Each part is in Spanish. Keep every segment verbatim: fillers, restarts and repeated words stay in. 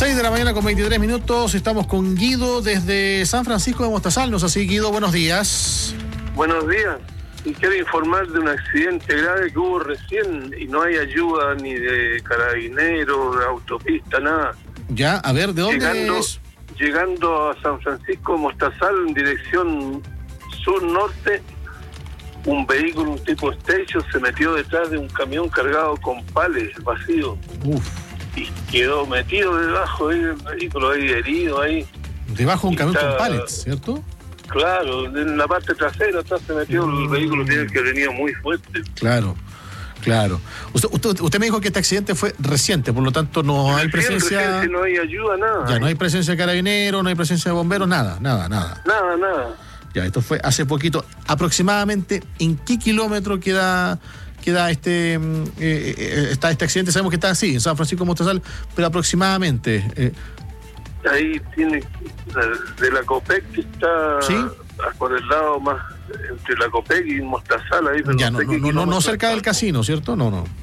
seis de la mañana con veintitrés minutos, estamos con Guido desde San Francisco de Mostazal. ¿Nos así, Guido? Buenos días. Buenos días. Y quiero informar de un accidente grave que hubo recién y no hay ayuda ni de carabineros, de autopista, nada. Ya, a ver, ¿de dónde llegando, es? Llegando a San Francisco de Mostazal en dirección sur-norte, un vehículo, un tipo station, se metió detrás de un camión cargado con pales vacíos. Uf. Y quedó metido debajo del vehículo, ahí herido, ahí. Debajo de un camión está, con pallets, ¿cierto? Claro, en la parte trasera atrás se metió mm. el vehículo, tiene que venía muy fuerte. Claro, claro. Usted, usted, usted me dijo que este accidente fue reciente, por lo tanto no hay presencia... Recién, si no hay ayuda, nada. Ya, no hay presencia de carabineros, no hay presencia de bomberos, nada, nada, nada. Nada, nada. Ya, esto fue hace poquito. Aproximadamente, ¿en qué kilómetro queda... queda este eh, eh, está este accidente? Sabemos que está así, en San Francisco de Mostazal, pero aproximadamente... Eh. Ahí tiene, de la COPEC que está ¿sí? por el lado más, entre la COPEC y Mostazal, ahí. Ya, no, no, no, no, no cerca del casino, ¿cierto? No, no.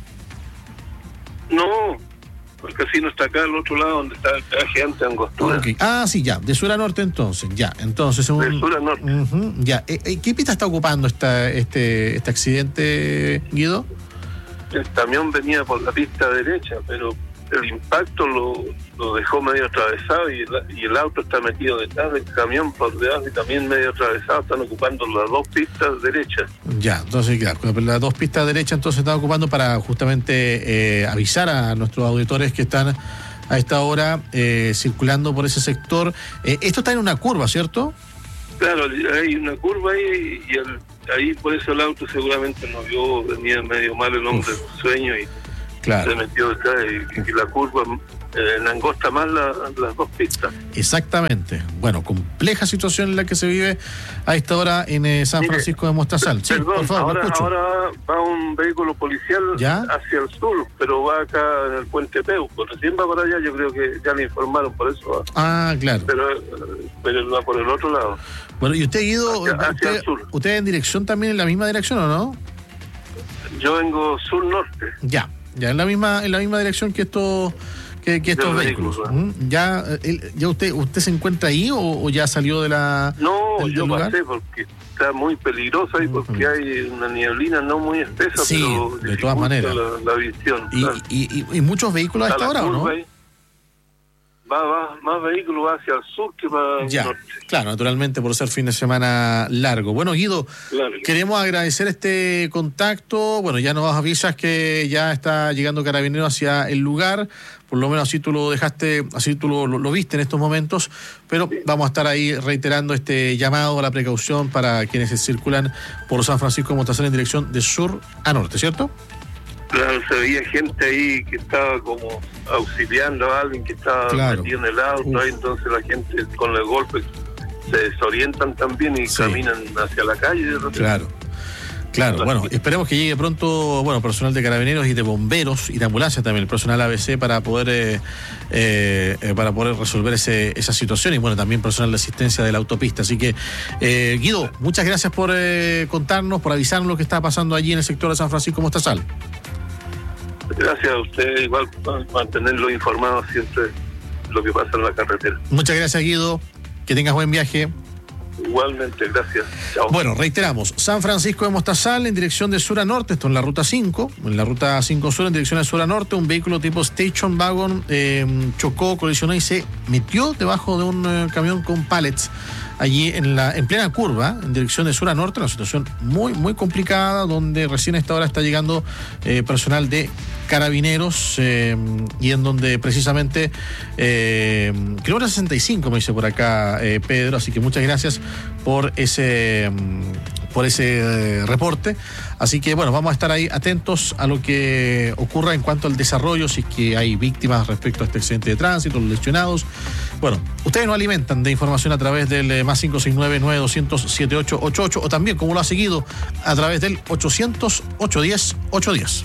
No, el casino está acá al otro lado, donde está el peaje ante Angostura. Okay. Ah, sí, ya, de sur a norte entonces, ya, entonces... Un, de sur a norte. Uh-huh, ya, eh, ¿qué pista está ocupando esta, este, este accidente, Guido? El camión venía por la pista derecha, pero el impacto lo, lo dejó medio atravesado y el, y el auto está metido detrás del camión por debajo y también medio atravesado. Están ocupando las dos pistas derechas. Ya, entonces claro, las dos pistas derechas entonces están ocupando para justamente eh, avisar a nuestros auditores que están a esta hora eh, circulando por ese sector. Eh, esto está en una curva, ¿cierto? Claro, hay una curva ahí y el, ahí por eso el auto seguramente no vio, venía medio mal el hombre del sueño y claro. Se metió detrás y, y la curva eh, angosta más la, las dos pistas. Exactamente. Bueno, compleja situación en la que se vive a esta hora en eh, San Mire, Francisco de Mostazal. Sí, perdón, por favor, ahora, ahora va un vehículo policial ¿ya? Hacia el sur, pero va acá en el puente Peuco. Recién va para allá, yo creo que ya le informaron, por eso va. Ah, claro. Pero, pero él va por el otro lado. Bueno, y usted, Guido, hacia, hacia usted, el sur. ¿usted en dirección también, en la misma dirección o no? Yo vengo sur-norte. Ya. Ya en la misma en la misma dirección que estos que, que estos vehículos. vehículos. ¿Mm? Ya el, ya usted usted se encuentra ahí o, o ya salió de la No, del, yo del pasé porque está muy peligrosa y porque uh-huh. hay una nieblina no muy espesa, sí, pero de todas maneras la, la visión. Y, claro. y, y, y muchos vehículos a esta hora, ¿o no? Ahí. Va, va, más vehículos va hacia el sur que para el ya, norte. Claro, naturalmente por ser fin de semana largo. Bueno, Guido, claro. Queremos agradecer este contacto. Bueno, ya nos avisas que ya está llegando Carabineros hacia el lugar. Por lo menos así tú lo dejaste, así tú lo, lo, lo viste en estos momentos. Pero sí. Vamos a estar ahí reiterando este llamado a la precaución para quienes se circulan por San Francisco de Mostazal en dirección de sur a norte, ¿cierto? Claro, se veía gente ahí que estaba como auxiliando a alguien que estaba claro. metido en el auto, ahí, entonces la gente con el golpe se desorientan también y sí. caminan hacia la calle. De repente. Claro, claro, bueno, esperemos que llegue pronto, bueno, personal de carabineros y de bomberos y de ambulancia también, el personal A B C para poder eh, eh, para poder resolver ese, esa situación y bueno, también personal de asistencia de la autopista. Así que, eh, Guido, muchas gracias por eh, contarnos, por avisarnos lo que está pasando allí en el sector de San Francisco Mostazal. Gracias a usted, igual para mantenerlo informado siempre lo que pasa en la carretera. Muchas gracias, Guido. Que tengas buen viaje. Igualmente, gracias. Chao. Bueno, reiteramos, San Francisco de Mostazal en dirección de sur a norte, esto en la ruta cinco, en la ruta cinco sur en dirección de sur a norte, un vehículo tipo Station Wagon eh, chocó, colisionó y se metió debajo de un eh, camión con pallets. Allí en la en plena curva, en dirección de sur a norte, una situación muy, muy complicada, donde recién a esta hora está llegando eh, personal de carabineros eh, y en donde precisamente eh, kilómetro sesenta y cinco me dice por acá eh, Pedro, así que muchas gracias por ese por ese eh, reporte. Así que bueno, vamos a estar ahí atentos a lo que ocurra en cuanto al desarrollo, si es que hay víctimas respecto a este accidente de tránsito, los lesionados. Bueno, ustedes nos alimentan de información a través del eh, más cinco seis nueve, nueve dos cero cero, siete ocho ocho ocho o también, como lo ha seguido, a través del ochocientos, ochocientos diez, ochocientos diez.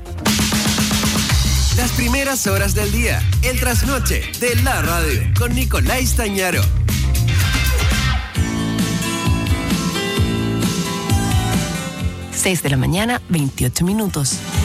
Las primeras horas del día, el trasnoche de la radio, con Nicolás Tañaro. seis de la mañana, veintiocho minutos.